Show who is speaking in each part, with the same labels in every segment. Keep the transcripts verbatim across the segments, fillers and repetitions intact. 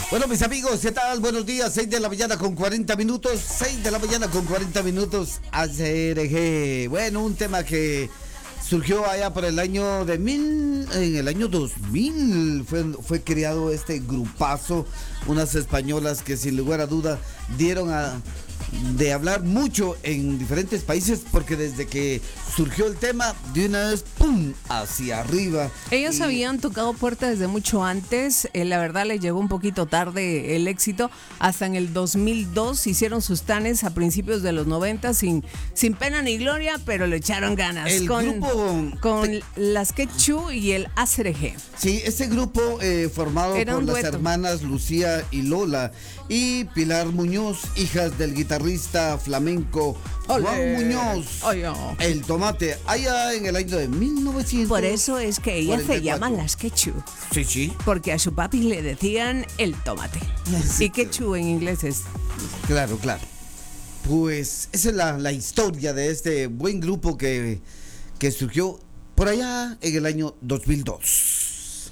Speaker 1: Bueno, mis amigos, ¿qué tal? Buenos días, seis de la mañana con cuarenta minutos, seis de la mañana con cuarenta minutos, A C R G. Bueno, un tema que surgió allá por el año de mil, en el año dos mil, fue, fue creado este grupazo, unas españolas que sin lugar a duda dieron a... de hablar mucho en diferentes países, porque desde que surgió el tema, de una vez, ¡pum!, hacia arriba.
Speaker 2: Ellos
Speaker 1: y...
Speaker 2: habían tocado puertas desde mucho antes, eh, la verdad les llegó un poquito tarde el éxito, hasta en el dos mil dos hicieron sus tanes a principios de los noventa, sin, sin pena ni gloria, pero le echaron ganas.
Speaker 1: El
Speaker 2: con,
Speaker 1: grupo...
Speaker 2: Con
Speaker 1: te...
Speaker 2: las Quechú y el A C R G.
Speaker 1: Sí, ese grupo eh, formado
Speaker 2: Era
Speaker 1: por las
Speaker 2: dueto.
Speaker 1: hermanas Lucía y Lola y Pilar Muñoz, hijas del guitarrista flamenco Juan
Speaker 2: Olé.
Speaker 1: Muñoz,
Speaker 2: Ay, oh.
Speaker 1: el Tomate, allá en el año de mil novecientos.
Speaker 2: Por eso es que ellas se llaman las Quechú,
Speaker 1: Sí, sí.
Speaker 2: porque a su papi le decían el tomate.
Speaker 1: Sí,
Speaker 2: Y Quechú en inglés es...
Speaker 1: Claro, claro. Pues esa es la, la historia de este buen grupo que, que surgió por allá en el año dos mil dos.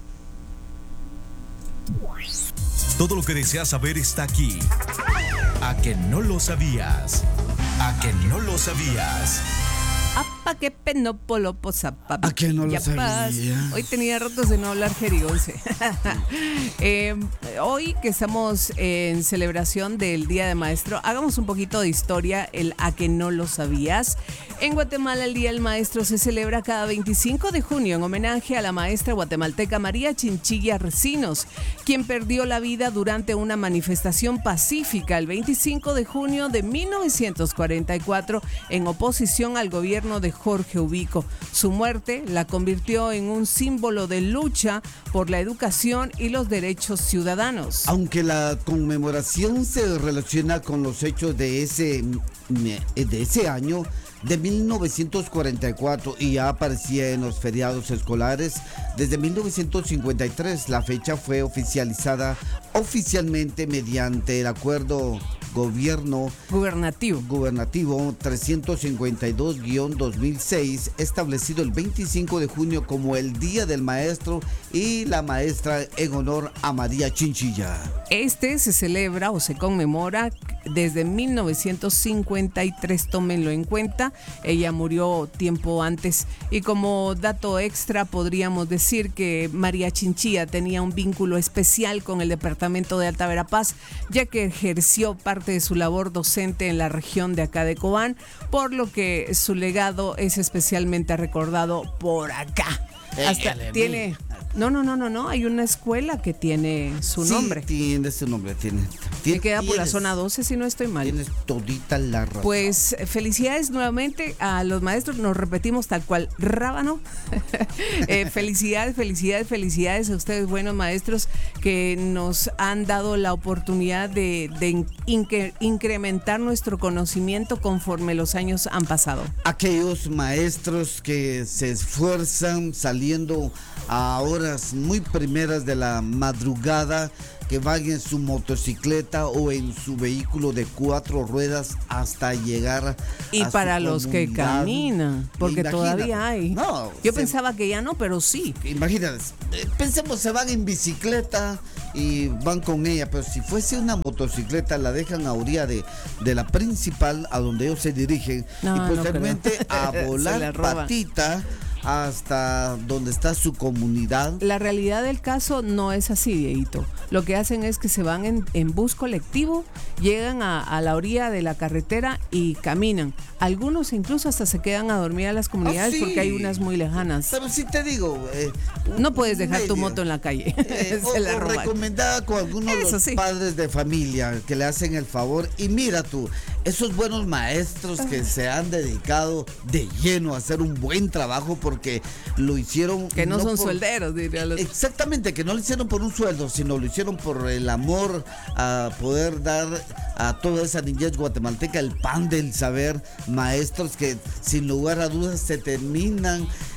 Speaker 3: Todo lo que deseas saber está aquí. ¿A que no lo sabías? ¿A que no lo sabías?
Speaker 2: Apa que penopolo posapa.
Speaker 1: ¿A que no lo sabía?
Speaker 2: Hoy tenía ratos de no hablar jerigonce. eh, hoy que estamos en celebración del Día de Maestro, hagamos un poquito de historia, el a que no lo sabías. En Guatemala el Día del Maestro se celebra cada veinticinco de junio en homenaje a la maestra guatemalteca María Chinchilla Recinos, quien perdió la vida durante una manifestación pacífica el veinticinco de junio de mil novecientos cuarenta y cuatro en oposición al gobierno de Jorge Ubico. Su muerte la convirtió en un símbolo de lucha por la educación y los derechos ciudadanos.
Speaker 1: Aunque la conmemoración se relaciona con los hechos de ese, de ese año, de mil novecientos cuarenta y cuatro, y ya aparecía en los feriados escolares desde mil novecientos cincuenta y tres, la fecha fue oficializada oficialmente mediante el acuerdo gobierno
Speaker 2: Gubernativo.
Speaker 1: gubernativo trescientos cincuenta y dos guión dos mil seis, establecido el veinticinco de junio como el Día del Maestro y la Maestra en honor a María Chinchilla.
Speaker 2: Este se celebra o se conmemora desde mil novecientos cincuenta y tres, tómenlo en cuenta. Ella murió tiempo antes. Y como dato extra podríamos decir que María Chinchilla tenía un vínculo especial con el departamento de Alta Verapaz, ya que ejerció parte de su labor docente en la región de acá de Cobán, por lo que su legado es especialmente recordado por acá. Hasta tiene... No, no, no, no, no. Hay una escuela que tiene su
Speaker 1: Sí,
Speaker 2: nombre.
Speaker 1: tiene su nombre, tiene.
Speaker 2: Que queda por la
Speaker 1: tienes-
Speaker 2: zona doce, si no estoy mal.
Speaker 1: Tienes todita la razón.
Speaker 2: Pues felicidades nuevamente a los maestros, nos repetimos tal cual, rábano. eh, felicidades, felicidades, felicidades a ustedes, buenos maestros, que nos han dado la oportunidad de, de incre- incrementar nuestro conocimiento conforme los años han pasado.
Speaker 1: Aquellos maestros que se esfuerzan saliendo a horas muy primeras de la madrugada, que van en su motocicleta o en su vehículo de cuatro ruedas hasta llegar
Speaker 2: Y
Speaker 1: a
Speaker 2: para
Speaker 1: su
Speaker 2: los que
Speaker 1: comunidad.
Speaker 2: caminan, porque
Speaker 1: Imagínate.
Speaker 2: todavía hay.
Speaker 1: No,
Speaker 2: Yo
Speaker 1: se-
Speaker 2: pensaba que ya no, pero sí.
Speaker 1: Imagínate, eh, pensemos, se van en bicicleta y van con ella, pero si fuese una motocicleta la dejan a orilla de, de la principal a donde ellos se dirigen,
Speaker 2: No,
Speaker 1: y
Speaker 2: no
Speaker 1: posteriormente
Speaker 2: creo.
Speaker 1: a
Speaker 2: Se la
Speaker 1: volar
Speaker 2: roban.
Speaker 1: patita hasta donde está su comunidad.
Speaker 2: La realidad del caso no es así, Dieguito. Lo que hacen es que se van en, en bus colectivo, llegan a, a la orilla de la carretera y caminan. Algunos incluso hasta se quedan a dormir a las comunidades
Speaker 1: Ah, sí.
Speaker 2: porque hay unas muy lejanas.
Speaker 1: Pero si te digo, eh,
Speaker 2: No puedes dejar tu
Speaker 1: medio,
Speaker 2: moto en la calle.
Speaker 1: eh,
Speaker 2: Se
Speaker 1: o,
Speaker 2: la
Speaker 1: o
Speaker 2: roban.
Speaker 1: recomendada con algunos de
Speaker 2: Eso
Speaker 1: los
Speaker 2: sí.
Speaker 1: padres de familia que le hacen el favor. Y mira tú, esos buenos maestros que se han dedicado de lleno a hacer un buen trabajo porque lo hicieron.
Speaker 2: Que no, son
Speaker 1: por-
Speaker 2: suelderos, diría los...
Speaker 1: Exactamente, que no lo hicieron por un sueldo, sino lo hicieron por el amor a poder dar a toda esa niñez guatemalteca el pan del saber. Maestros que sin lugar a dudas se terminan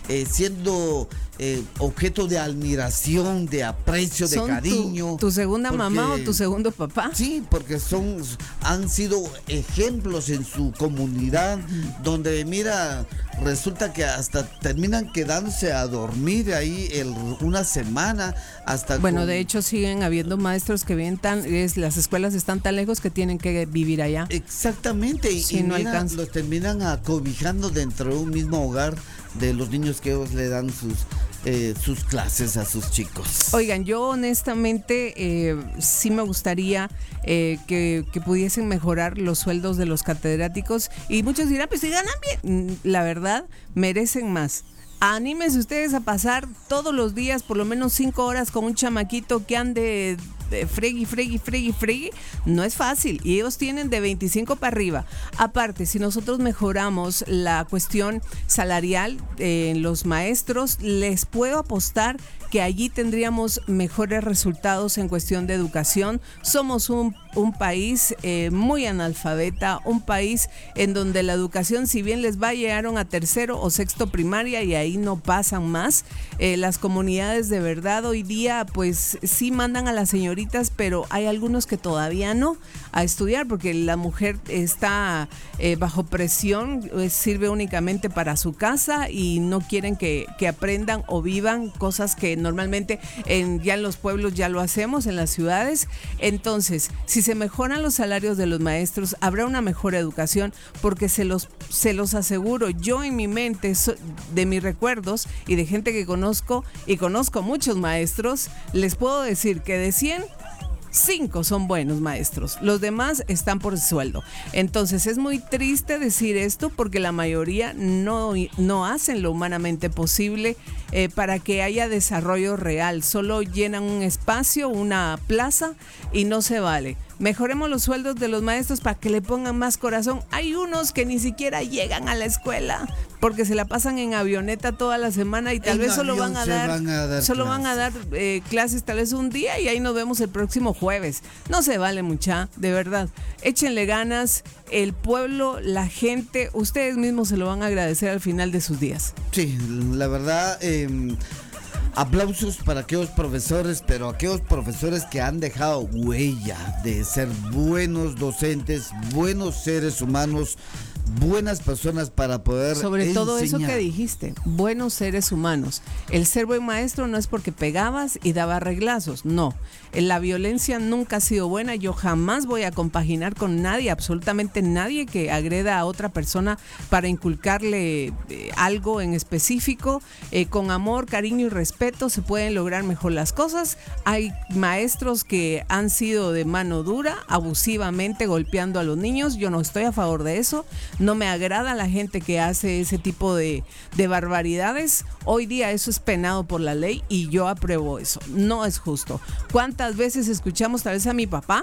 Speaker 1: eh, siendo eh, objeto de admiración, de aprecio, de
Speaker 2: ¿Son
Speaker 1: cariño.
Speaker 2: Tu, tu segunda
Speaker 1: porque,
Speaker 2: mamá o tu segundo papá?
Speaker 1: Sí, porque son, han sido ejemplos en su comunidad, donde mira, resulta que hasta terminan quedándose a dormir ahí el, una semana hasta.
Speaker 2: Bueno,
Speaker 1: con,
Speaker 2: de hecho siguen habiendo maestros que vienen tan, es, las escuelas están tan lejos que tienen que vivir allá.
Speaker 1: Exactamente, y,
Speaker 2: Sí,
Speaker 1: y
Speaker 2: no
Speaker 1: mira,
Speaker 2: alcanza.
Speaker 1: los terminan acobijando dentro de un mismo hogar de los niños que ellos le dan sus eh, sus clases a sus chicos.
Speaker 2: Oigan, yo honestamente eh, sí me gustaría eh, que, que pudiesen mejorar los sueldos de los catedráticos, y muchos dirán, pues si ganan bien, Mm, la verdad, merecen más. Anímense ustedes a pasar todos los días por lo menos cinco horas con un chamaquito que ande de fregui, fregui, fregui, fregui. No es fácil, y ellos tienen de veinticinco para arriba. Aparte, si nosotros mejoramos la cuestión salarial eh, en los maestros, les puedo apostar que allí tendríamos mejores resultados en cuestión de educación. Somos un, un país eh, muy analfabeta, un país en donde la educación, si bien les va, llegaron a tercero o sexto primaria y ahí no pasan más. Eh, las comunidades de verdad hoy día pues sí mandan a las señoritas, pero hay algunos que todavía no a estudiar, porque la mujer está eh, bajo presión, eh, sirve únicamente para su casa y no quieren que, que aprendan o vivan cosas que normalmente en, ya en los pueblos ya lo hacemos, en las ciudades. Entonces, si se mejoran los salarios de los maestros, habrá una mejor educación, porque se los, se los aseguro, yo en mi mente, so, de mis recuerdos y de gente que conozco, y conozco muchos maestros, les puedo decir que de cien, cinco son buenos maestros, los demás están por sueldo. Entonces es muy triste decir esto, porque la mayoría no, no hacen lo humanamente posible eh, para que haya desarrollo real, solo llenan un espacio, una plaza, y no se vale. Mejoremos los sueldos de los maestros para que le pongan más corazón. Hay unos que ni siquiera llegan a la escuela porque se la pasan en avioneta toda la semana y tal
Speaker 1: En
Speaker 2: vez solo
Speaker 1: avión
Speaker 2: van a
Speaker 1: se
Speaker 2: dar,
Speaker 1: van a dar
Speaker 2: solo van a dar eh, clases tal vez un día, y ahí nos vemos el próximo jueves. No se vale, mucha, de verdad. Échenle ganas, el pueblo, la gente, ustedes mismos se lo van a agradecer al final de sus días.
Speaker 1: Sí, la verdad, eh, aplausos para aquellos profesores, pero aquellos profesores que han dejado huella de ser buenos docentes, buenos seres humanos, buenas personas para poder
Speaker 2: Sobre todo eso
Speaker 1: enseñar.
Speaker 2: que dijiste, buenos seres humanos. El ser buen maestro no es porque pegabas y dabas reglazos, no. La violencia nunca ha sido buena. Yo jamás voy a compaginar con nadie, absolutamente nadie, que agreda a otra persona para inculcarle eh, algo en específico. Eh, con amor, cariño y respeto se pueden lograr mejor las cosas. Hay maestros que han sido de mano dura, abusivamente golpeando a los niños. Yo no estoy a favor de eso. No me agrada la gente que hace ese tipo de, de barbaridades. Hoy día eso es penado por la ley y yo apruebo eso. No es justo. ¿Cuántas veces escuchamos tal vez a mi papá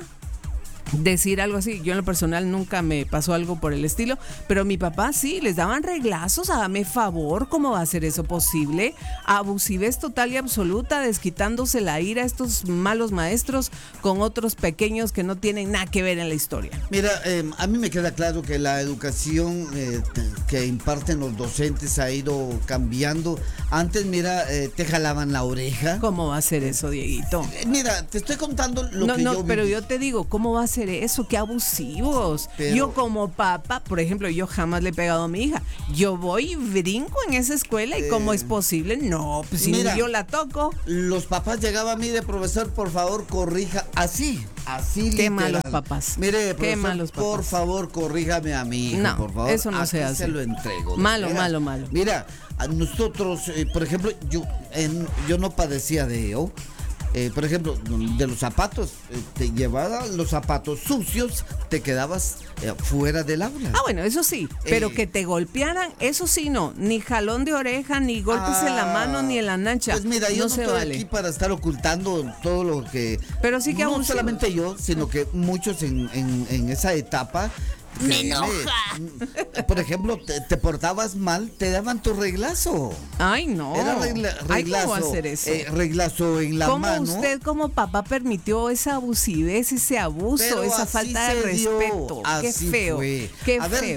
Speaker 2: decir algo así? Yo en lo personal nunca me pasó algo por el estilo, pero mi papá sí, les daban reglazos, hágame favor, ¿cómo va a ser eso posible? Abusividad total y absoluta, desquitándose la ira a estos malos maestros con otros pequeños que no tienen nada que ver en la historia.
Speaker 1: Mira, eh, a mí me queda claro que la educación eh, que imparten los docentes ha ido cambiando. Antes, mira, eh, te jalaban la oreja.
Speaker 2: ¿Cómo va a ser eso, Dieguito?
Speaker 1: Eh, mira, te estoy contando lo
Speaker 2: no,
Speaker 1: que
Speaker 2: no,
Speaker 1: yo
Speaker 2: pero
Speaker 1: viví.
Speaker 2: yo te digo, ¿cómo va a ser eso? Qué abusivos.
Speaker 1: Pero-
Speaker 2: yo como papá, por ejemplo, yo jamás le he pegado a mi hija. Yo voy y brinco en esa escuela, y
Speaker 1: Eh,
Speaker 2: ¿cómo es posible? No, pues si
Speaker 1: mira,
Speaker 2: yo la toco.
Speaker 1: Los papás llegaban a mí de profesor, por favor, corrija. Así, así
Speaker 2: Qué
Speaker 1: literal.
Speaker 2: malos papás.
Speaker 1: Mire,
Speaker 2: Qué
Speaker 1: profesor,
Speaker 2: malos papás.
Speaker 1: por favor, corríjame a mi hijo,
Speaker 2: No,
Speaker 1: por favor.
Speaker 2: eso no
Speaker 1: Aquí
Speaker 2: se hace.
Speaker 1: se lo entrego. de
Speaker 2: Malo,
Speaker 1: veras.
Speaker 2: malo, malo.
Speaker 1: Mira, a nosotros, eh, por ejemplo, yo, en- yo no padecía de ello. Eh, por ejemplo, de los zapatos, eh, te llevaba los zapatos sucios, te quedabas eh, fuera del aula.
Speaker 2: Ah, bueno, eso sí, pero
Speaker 1: Eh.
Speaker 2: que te golpearan, eso sí no. Ni jalón de oreja, ni golpes en la mano, ni en la nancha.
Speaker 1: Pues mira, yo
Speaker 2: no
Speaker 1: no,
Speaker 2: se
Speaker 1: estoy
Speaker 2: vale.
Speaker 1: aquí para estar ocultando todo lo que...
Speaker 2: Pero sí que
Speaker 1: no
Speaker 2: abusivos.
Speaker 1: solamente yo, sino que muchos en, en, en esa etapa...
Speaker 2: ¡Me
Speaker 1: créeme,
Speaker 2: enoja!
Speaker 1: Por ejemplo, te, te portabas mal, te daban tu reglazo.
Speaker 2: Ay, no.
Speaker 1: Era regla-
Speaker 2: Ay,
Speaker 1: reglazo.
Speaker 2: ¿cómo va a hacer eso?
Speaker 1: eh, reglazo en la
Speaker 2: ¿Cómo
Speaker 1: mano.
Speaker 2: usted como papá permitió esa abusividad, ese abuso,
Speaker 1: Pero
Speaker 2: esa
Speaker 1: así
Speaker 2: falta de
Speaker 1: se dio,
Speaker 2: respeto? Qué
Speaker 1: así
Speaker 2: feo,
Speaker 1: fue.
Speaker 2: qué
Speaker 1: A ver,
Speaker 2: feo.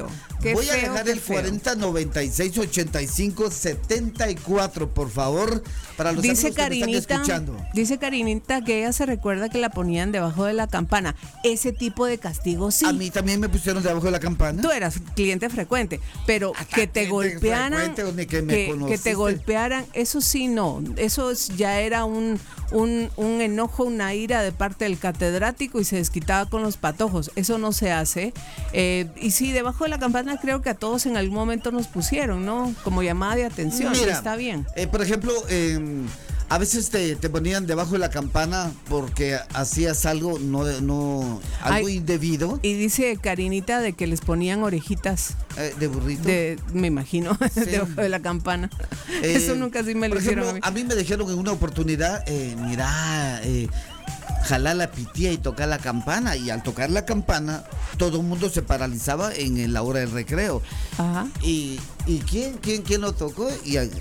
Speaker 2: qué
Speaker 1: Voy a
Speaker 2: feo,
Speaker 1: dejar
Speaker 2: qué
Speaker 1: el
Speaker 2: feo.
Speaker 1: cuarenta noventa y seis ochenta y cinco setenta y cuatro, por favor, para los
Speaker 2: Dice
Speaker 1: amigos que me están
Speaker 2: Karinita,
Speaker 1: escuchando.
Speaker 2: dice Karinita que ella se recuerda que la ponían debajo de la campana. Ese tipo de castigo sí.
Speaker 1: A mí también me pusieron debajo de la campana.
Speaker 2: Tú eras cliente frecuente, pero
Speaker 1: Acá
Speaker 2: que te
Speaker 1: cliente
Speaker 2: golpearan,
Speaker 1: frecuente, o ni que me
Speaker 2: que, que
Speaker 1: conociste.
Speaker 2: te golpearan, eso sí no, eso es- ya era un, un, un enojo, una ira de parte del catedrático y se desquitaba con los patojos, eso no se hace. Eh, y sí, debajo de la campana creo que a todos en algún momento nos pusieron, ¿no? Como llamada de atención, y
Speaker 1: Mira,
Speaker 2: está bien.
Speaker 1: eh, por ejemplo, eh, a veces te, te ponían debajo de la campana porque hacías algo no, no algo
Speaker 2: Ay,
Speaker 1: indebido,
Speaker 2: Y dice Karinita de que les ponían orejitas
Speaker 1: eh, de burrito.
Speaker 2: de, me imagino,
Speaker 1: Sí.
Speaker 2: debajo de la campana.
Speaker 1: Eh,
Speaker 2: Eso nunca sí me lo
Speaker 1: por
Speaker 2: hicieron
Speaker 1: ejemplo,
Speaker 2: a mí.
Speaker 1: a mí me dijeron en una oportunidad, eh, mira, eh, jalar la pitía y tocar la campana, y al tocar la campana todo el mundo se paralizaba en la hora del recreo.
Speaker 2: Ajá.
Speaker 1: ¿Y, y quién, quién, quién lo tocó? Y a,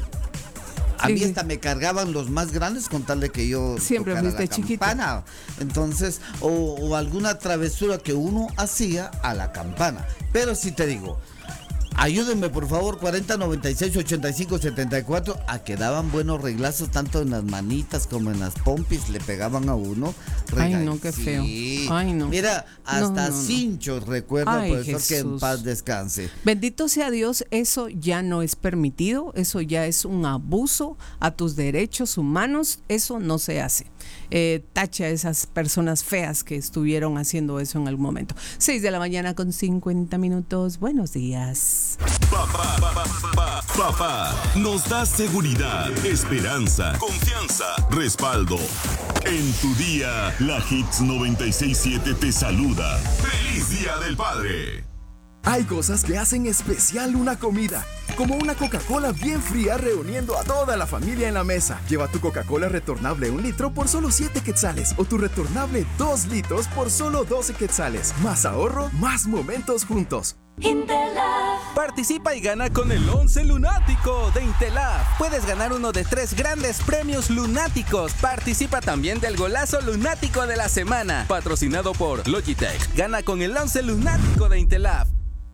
Speaker 1: a mí
Speaker 2: Sí.
Speaker 1: hasta me cargaban los más grandes con tal de que yo
Speaker 2: Siempre
Speaker 1: tocara la
Speaker 2: fuiste chiquito.
Speaker 1: campana. Entonces, o, o alguna travesura que uno hacía a la campana. Pero sí te digo, ayúdenme por favor, cuarenta noventa y seis ochenta y cinco setenta y cuatro, a que daban buenos reglazos tanto en las manitas como en las pompis, le pegaban a uno.
Speaker 2: Ay,
Speaker 1: Rega-
Speaker 2: no, qué feo.
Speaker 1: Sí.
Speaker 2: Ay, no.
Speaker 1: Mira, hasta
Speaker 2: No, no, no.
Speaker 1: cinchos recuerda,
Speaker 2: Ay,
Speaker 1: profesor, que en
Speaker 2: Jesús.
Speaker 1: paz descanse.
Speaker 2: Bendito sea Dios, eso ya no es permitido, eso ya es un abuso a tus derechos humanos, eso no se hace. Eh, tacha a esas personas feas que estuvieron haciendo eso en algún momento. seis de la mañana con cincuenta minutos, buenos días.
Speaker 3: Papá, papá, papá, papá, nos da seguridad, esperanza, confianza, respaldo. En tu día, la Hits noventa y seis punto siete te saluda. ¡Feliz Día del Padre!
Speaker 4: Hay cosas que hacen especial una comida, como una Coca-Cola bien fría reuniendo a toda la familia en la mesa. Lleva tu Coca-Cola retornable un litro por solo siete quetzales o tu retornable dos litros por solo doce quetzales. Más ahorro, más momentos juntos.
Speaker 5: Participa y gana con el once lunático de Intelaf. Puedes ganar uno de tres grandes premios lunáticos. Participa también del golazo lunático de la semana, patrocinado por Logitech. Gana con el once lunático de Intelaf.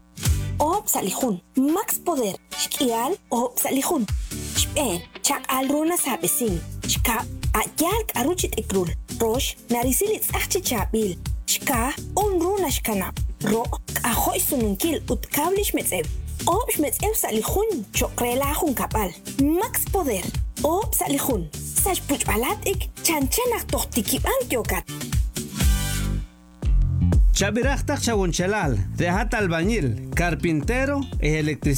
Speaker 6: Op salihun, max poder, shkial op salihun. Shpen, chak alruna sabesin. Shka, ayak aruchit ikrul. Rosh, narisilit sachi chabil. Shka, unruna shkana. Ro, ahoy sununkil utkablish metzev. Op metzev salihun, chokrela hun kapal. Max poder, op salihun. Saj puchbalatik, chanchenak tohtiki antiokat.
Speaker 7: Chabirachtak Chawunchalal, Rehata albañil, carpintero y electricista.